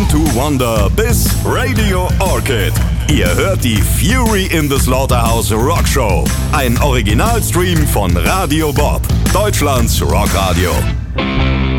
Born to Wonder bis Radio Orchid. Ihr hört die Fury in the Slaughterhouse Rock Show. Ein Originalstream von Radio Bob, Deutschlands Rockradio.